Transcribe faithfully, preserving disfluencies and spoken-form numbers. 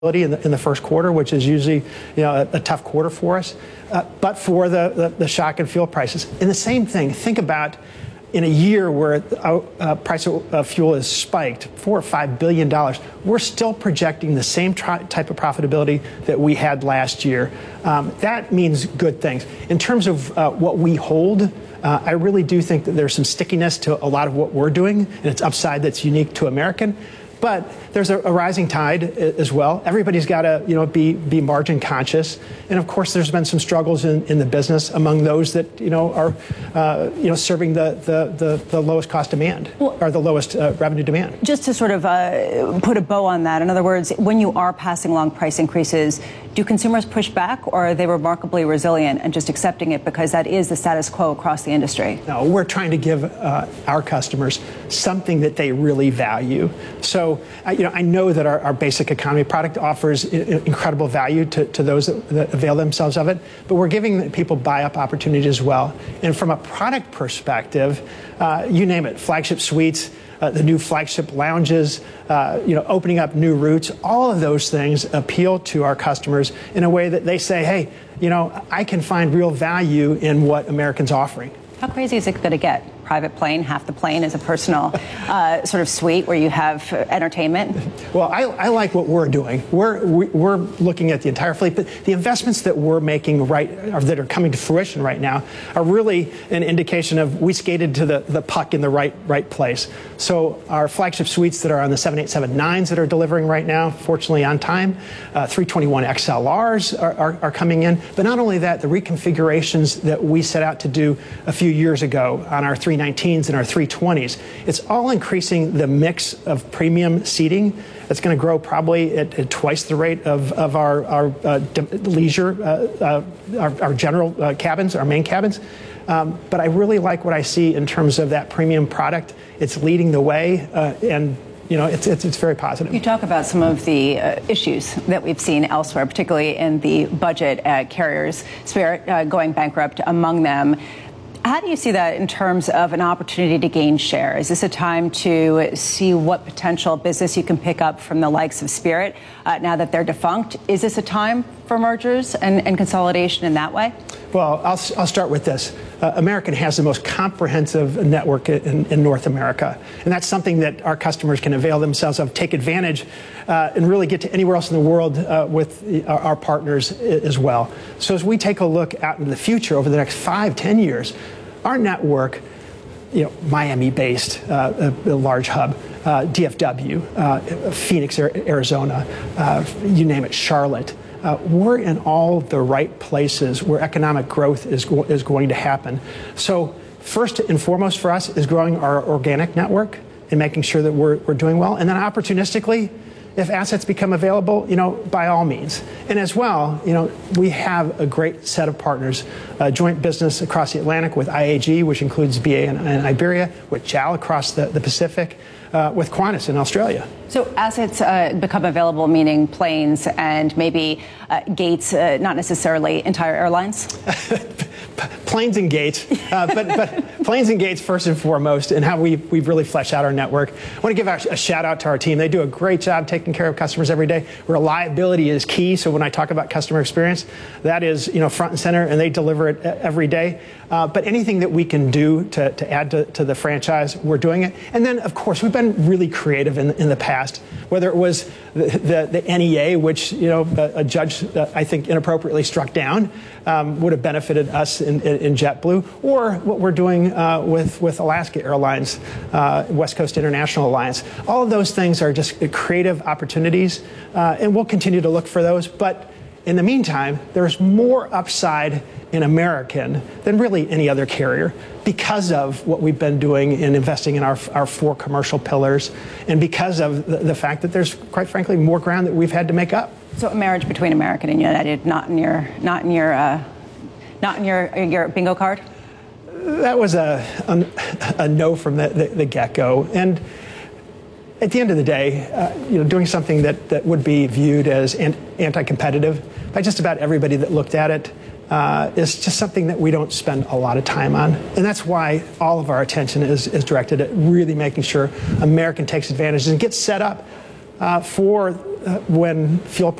In the, in the first quarter, which is usually, you know, a, a tough quarter for us, uh, but for the, the, the shock in fuel prices. And the same thing, think about in a year where the uh, price of uh, fuel is spiked, four or five billion dollars, we're still projecting the same tri- type of profitability that we had last year. Um, that means good things. In terms of uh, what we hold, uh, I really do think that there's some stickiness to a lot of what we're doing, and it's upside that's unique to American. But there's a, a rising tide as well. Everybody's got to, you know, be be margin conscious, and of course, there's been some struggles in, in the business among those that, you know, are, uh, you know, serving the the, the, the lowest cost demand well, or the lowest uh, revenue demand. Just to sort of uh, put a bow on that, in other words, when you are passing along price increases, do consumers push back, or are they remarkably resilient and just accepting it because that is the status quo across the industry? No, we're trying to give uh, our customers something that they really value. So, uh, you know, I know that our, our basic economy product offers I- incredible value to, to those that, that avail themselves of it, but we're giving people buy-up opportunities as well. And from a product perspective, uh, you name it, flagship suites, Uh, the new flagship lounges, uh, you know, opening up new routes, all of those things appeal to our customers in a way that they say, hey, you know, I can find real value in what American's offering. How crazy is it going to get? Private plane, half the plane is a personal uh, sort of suite where you have entertainment? Well, I, I like what we're doing. We're we, we're looking at the entire fleet, but the investments that we're making right, or that are coming to fruition right now, are really an indication of we skated to the, the puck in the right right place. So our flagship suites that are on the seven eighty-seven nines that are delivering right now, fortunately on time, uh, three twenty-one X L Rs are, are, are coming in. But not only that, the reconfigurations that we set out to do a few years ago on our three nineteens and our three twenties, it's all increasing the mix of premium seating. It's going to grow probably at, at twice the rate of, of our, our uh, leisure, uh, uh, our, our general uh, cabins, our main cabins. Um, but I really like what I see in terms of that premium product. It's leading the way, uh, and you know, it's, it's it's very positive. You talk about some of the uh, issues that we've seen elsewhere, particularly in the budget uh, carriers, Spirit uh, going bankrupt among them. How do you see that in terms of an opportunity to gain share? Is this a time to see what potential business you can pick up from the likes of Spirit uh, now that they're defunct? Is this a time for mergers and, and consolidation in that way? Well, I'll, I'll start with this. Uh, American has the most comprehensive network in, in North America. And that's something that our customers can avail themselves of, take advantage, uh, and really get to anywhere else in the world uh, with our, our partners as well. So as we take a look out into the future over the next five, ten years, our network, you know, Miami-based, uh, a, a large hub, uh, D F W, uh, Phoenix, Arizona, uh, you name it, Charlotte. Uh, we're in all the right places where economic growth is go- is going to happen. So first and foremost for us is growing our organic network and making sure that we're we're doing well. And then opportunistically, if assets become available, you know, by all means. And as well, you know, we have a great set of partners, uh, joint business across the Atlantic with I A G, which includes B A and, and Iberia, with J A L across the, the Pacific, uh, with Qantas in Australia. So assets uh, become available, meaning planes and maybe uh, gates, uh, not necessarily entire airlines? Planes and gates, uh, but, but planes and gates first and foremost, and how we, we've really fleshed out our network. I want to give a, a shout out to our team. They do a great job taking care of customers every day. Reliability is key, so when I talk about customer experience, that is, you know, front and center, and they deliver it every day. Uh, but anything that we can do to, to add to, to the franchise, we're doing it. And then, of course, we've been really creative in, in the past, whether it was the, the, the N E A, which, you know, a, a judge, uh, I think, inappropriately struck down, um, would have benefited us in, in, in JetBlue, or what we're doing uh, with, with Alaska Airlines, uh, West Coast International Alliance. All of those things are just creative opportunities, uh, and we'll continue to look for those. But in the meantime, there's more upside in American than really any other carrier because of what we've been doing in investing in our, our four commercial pillars, and because of the, the fact that there's, quite frankly, more ground that we've had to make up. So a marriage between American and United, not in your, not in your, uh, not in your, your bingo card? That was a, a, a no from the, the, the get-go. And at the end of the day, uh, you know, doing something that, that would be viewed as an, anti-competitive by just about everybody that looked at it uh, is just something that we don't spend a lot of time on. And that's why all of our attention is, is directed at really making sure American takes advantage and gets set up uh, for uh, when fuel